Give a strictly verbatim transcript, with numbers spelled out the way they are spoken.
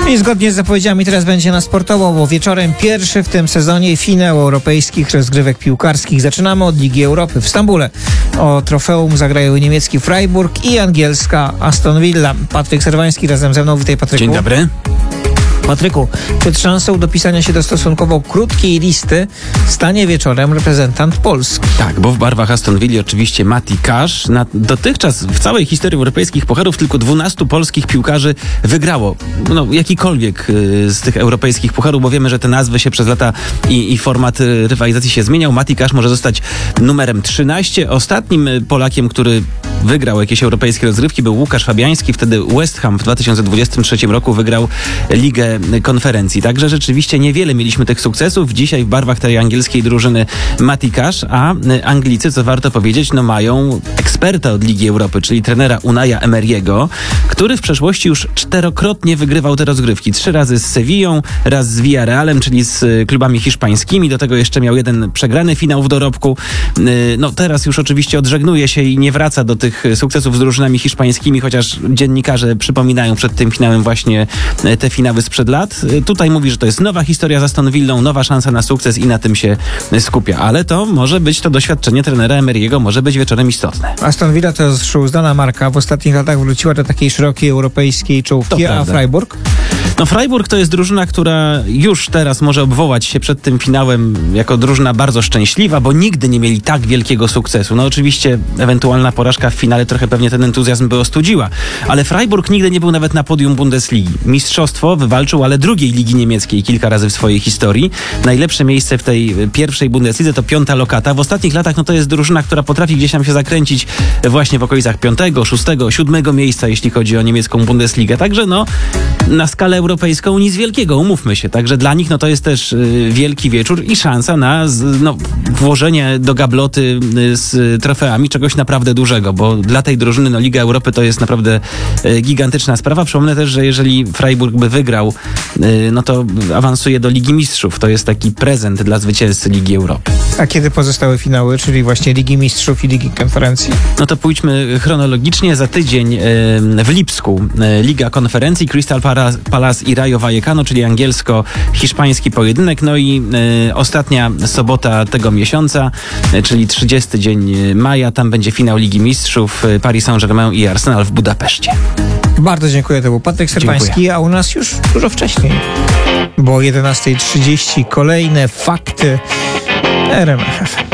I zgodnie z zapowiedziami teraz będzie na sportowo, bo wieczorem pierwszy w tym sezonie finał europejskich rozgrywek piłkarskich. Zaczynamy od Ligi Europy w Stambule. O trofeum zagrają niemiecki Freiburg i angielska Aston Villa. Patryk Serwański razem ze mną. Witaj, Patryku. Dzień dobry. Patryku, przed szansą dopisania się do stosunkowo krótkiej listy stanie wieczorem reprezentant Polski. Tak, bo w barwach Aston Villa oczywiście Mati Cash. Na dotychczas w całej historii europejskich pucharów tylko dwunastu polskich piłkarzy wygrało no, jakikolwiek y, z tych europejskich pucharów, bo wiemy, że te nazwy się przez lata i, i format y, rywalizacji się zmieniał. Mati Cash może zostać numerem trzynaście. Ostatnim y, Polakiem, który wygrał jakieś europejskie rozgrywki, był Łukasz Fabiański. Wtedy West Ham w dwa tysiące dwudziestym trzecim roku wygrał Ligę Konferencji. Także rzeczywiście niewiele mieliśmy tych sukcesów. Dzisiaj w barwach tej angielskiej drużyny Mati Cash, a Anglicy, co warto powiedzieć, no mają eksperta od Ligi Europy, czyli trenera Unaia Emery'ego, który w przeszłości już czterokrotnie wygrywał te rozgrywki. Trzy razy z Sewillą, raz z Villarrealem, czyli z klubami hiszpańskimi. Do tego jeszcze miał jeden przegrany finał w dorobku. No teraz już oczywiście odżegnuje się i nie wraca do tych sukcesów z drużynami hiszpańskimi, chociaż dziennikarze przypominają przed tym finałem właśnie te finały sprzed lat. Tutaj mówi, że to jest nowa historia z Aston Villą, nowa szansa na sukces i na tym się skupia. Ale to może być to doświadczenie trenera Emery'ego, może być wieczorem istotne. Aston Villa to jest już uznana marka. W ostatnich latach wróciła do takiej szerokiej europejskiej czołówki, a Freiburg? No Freiburg to jest drużyna, która już teraz może obwołać się przed tym finałem jako drużyna bardzo szczęśliwa, bo nigdy nie mieli tak wielkiego sukcesu. No oczywiście ewentualna porażka w finale trochę pewnie ten entuzjazm by ostudziła, ale Freiburg nigdy nie był nawet na podium Bundesligi. Mistrzostwo wywalczył, ale drugiej ligi niemieckiej kilka razy w swojej historii. Najlepsze miejsce w tej pierwszej Bundeslidze to piąta lokata. W ostatnich latach no to jest drużyna, która potrafi gdzieś tam się zakręcić właśnie w okolicach piątego, szóstego, siódmego miejsca, jeśli chodzi o niemiecką Bundesligę. Także no na skalę europejską nic wielkiego, umówmy się. Także dla nich no to jest też y, wielki wieczór i szansa na z, no, włożenie do gabloty y, z trofeami czegoś naprawdę dużego, bo dla tej drużyny no, Liga Europy to jest naprawdę y, gigantyczna sprawa. Przypomnę też, że jeżeli Freiburg by wygrał, y, no to awansuje do Ligi Mistrzów. To jest taki prezent dla zwycięzcy Ligi Europy. A kiedy pozostałe finały, czyli właśnie Ligi Mistrzów i Ligi Konferencji? No to pójdźmy chronologicznie. Za tydzień y, w Lipsku y, Liga Konferencji, Crystal Palace, Palace i Rayo Vallecano, czyli angielsko-hiszpański pojedynek. No i y, ostatnia sobota tego miesiąca, y, czyli trzydziesty dzień maja, tam będzie finał Ligi Mistrzów, y, Paris Saint-Germain i Arsenal w Budapeszcie. Bardzo dziękuję. To był Patryk Serwański, dziękuję. A u nas już dużo wcześniej, bo o jedenasta trzydzieści kolejne fakty R M F F.